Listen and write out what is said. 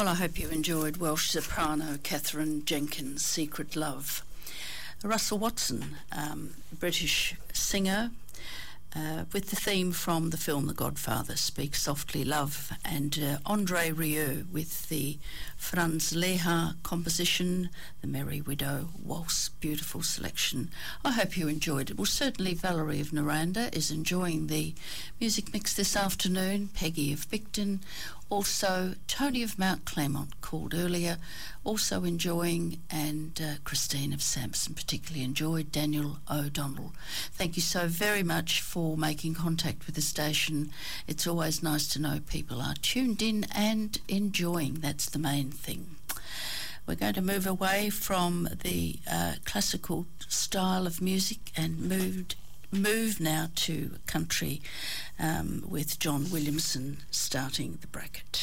Well, I hope you enjoyed Welsh soprano Catherine Jenkins' Secret Love. Russell Watson, British singer, with the theme from the film The Godfather, Speak Softly Love, and Andre Rieu with the Franz Lehár composition, The Merry Widow Waltz. Beautiful selection. I hope you enjoyed it. Well, certainly Valerie of Noranda is enjoying the music mix this afternoon, Peggy of Bicton, also Tony of Mount Clermont, called earlier, also enjoying, and Christine of Sampson particularly enjoyed, Daniel O'Donnell. Thank you so very much for making contact with the station. It's always nice to know people are tuned in and enjoying. That's the main thing. We're going to move away from the classical style of music and move now to country with John Williamson starting the bracket.